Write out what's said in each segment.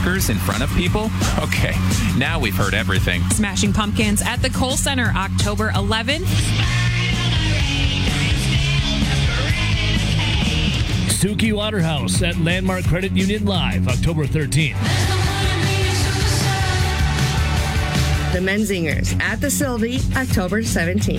crackers in front of people? Okay, now we've heard everything. Smashing Pumpkins at the Kohl Center, October 11th. Suki Waterhouse at Landmark Credit Union Live, October 13th. The Menzingers at the Sylvie, October 17th.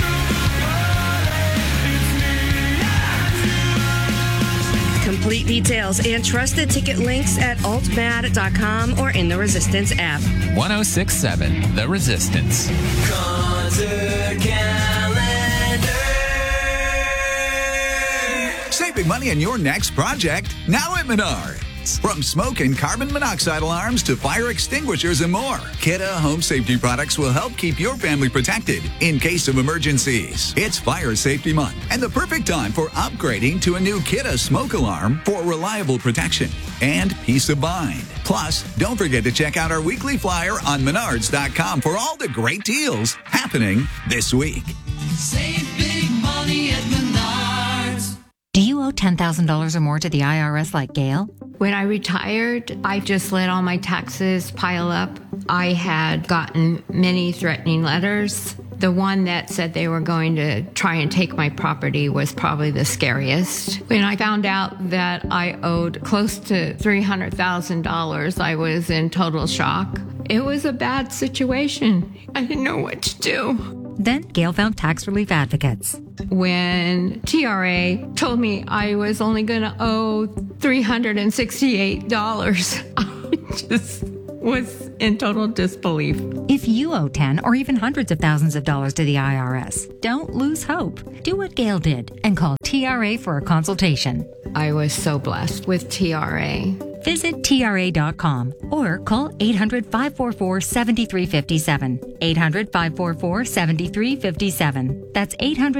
Complete details and trusted ticket links at altmad.com or in the Resistance app. 1067 The Resistance. Concert calendar. Saving money on your next project now at Menards. From smoke and carbon monoxide alarms to fire extinguishers and more, Kidde Home Safety products will help keep your family protected in case of emergencies. It's Fire Safety Month and the perfect time for upgrading to a new Kidde smoke alarm for reliable protection and peace of mind. Plus, don't forget to check out our weekly flyer on Menards.com for all the great deals happening this week. Save big money at Menards. Do you owe $10,000 or more to the IRS like Gail? When I retired, I just let all my taxes pile up. I had gotten many threatening letters. The one that said they were going to try and take my property was probably the scariest. When I found out that I owed close to $300,000, I was in total shock. It was a bad situation. I didn't know what to do. Then Gail found tax relief advocates. When TRA told me I was only going to owe $368, I just was in total disbelief. If you owe 10 or even hundreds of thousands of dollars to the IRS, don't lose hope. Do what Gail did and call TRA for a consultation. I was so blessed with TRA. Visit TRA.com or call 800-544-7357. 800-544-7357. That's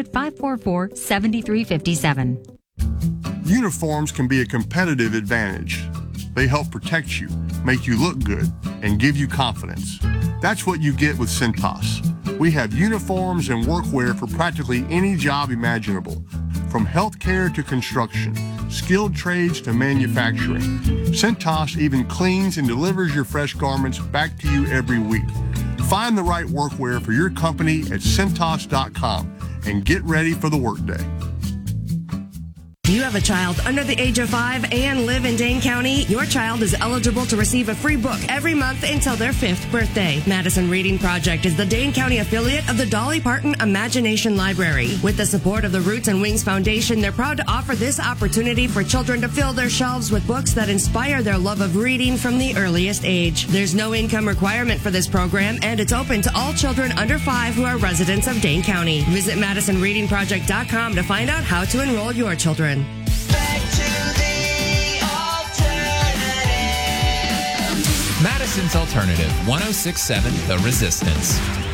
800-544-7357. Uniforms can be a competitive advantage. They help protect you, make you look good, and give you confidence. That's what you get with Cintas. We have uniforms and workwear for practically any job imaginable, from healthcare to construction, skilled trades to manufacturing. Cintas even cleans and delivers your fresh garments back to you every week. Find the right workwear for your company at Cintas.com and get ready for the workday. Do you have a child under the age of 5 and live in Dane County? Your child is eligible to receive a free book every month until their 5th birthday. Madison Reading Project is the Dane County affiliate of the Dolly Parton Imagination Library. With the support of the Roots and Wings Foundation, they're proud to offer this opportunity for children to fill their shelves with books that inspire their love of reading from the earliest age. There's no income requirement for this program, and it's open to all children under 5 who are residents of Dane County. Visit MadisonReadingProject.com to find out how to enroll your children. Madison's Alternative, 1067 The Resistance.